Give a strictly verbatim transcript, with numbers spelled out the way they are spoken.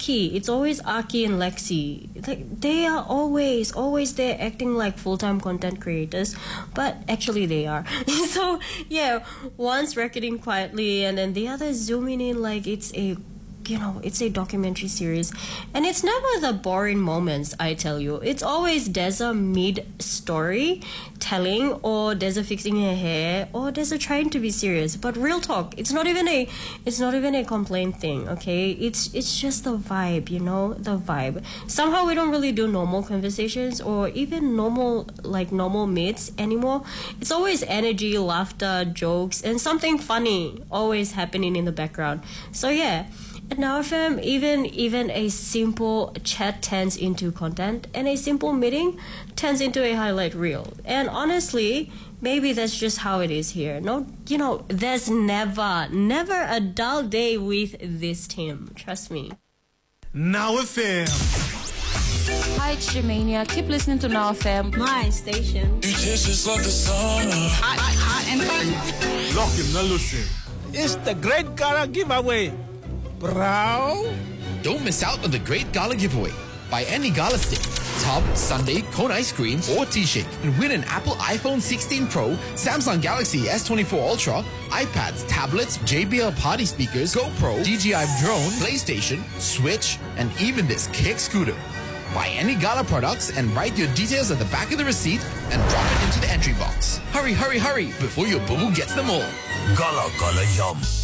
Aki. It's always Aki and Lexi. Like they are always, always there acting like full-time content creators, but actually they are. So yeah, one's recording quietly and then the other is zooming in like it's a you know, it's a documentary series. And it's never the boring moments, I tell you. It's always Deza mid-story telling, or Deza fixing her hair, or Deza trying to be serious. But real talk, it's not even a it's not even a complaint thing, okay? It's it's just the vibe, you know, the vibe. Somehow we don't really do normal conversations or even normal like normal meets anymore. It's always energy, laughter, jokes, and something funny always happening in the background. So yeah. At Now F M, even even a simple chat turns into content, and a simple meeting turns into a highlight reel. And honestly, maybe that's just how it is here. No, you know, there's never, never a dull day with this team. Trust me. Now F M. Hi, it's Germania. Keep listening to Now F M. My station. You just like a sauna. Hot, hot, and fun. Lock him, now listen. It's the Great Gala Giveaway. Bro. Don't miss out on the Great Gala Giveaway. Buy any Gala stick, tub, sundae, cone ice cream, or T-shake and win an Apple iPhone sixteen Pro, Samsung Galaxy S twenty-four Ultra, iPads, tablets, J B L party speakers, GoPro, D J I drone, PlayStation, Switch, and even this kick scooter. Buy any Gala products and write your details at the back of the receipt and drop it into the entry box. Hurry, hurry, hurry before your boo-boo gets them all. Gala Gala Yum.